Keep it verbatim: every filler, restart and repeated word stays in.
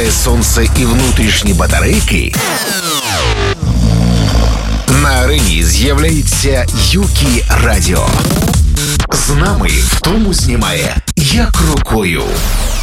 заряджає сонце і внутрішні батарейки, на арені з'являється Юкі Радіо. З нами в тому знімає як рукою.